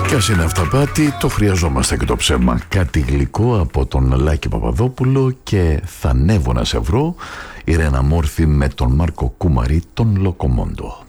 Κι ας είναι αυταπάτη, το χρειαζόμαστε και το ψέμα. Κάτι γλυκό από τον Λάκη Παπαδόπουλο και θα ανέβω να σε βρω. Η Ρένα Μόρφη με τον Μάρκο Κούμαρη, τον Λοκομόντο.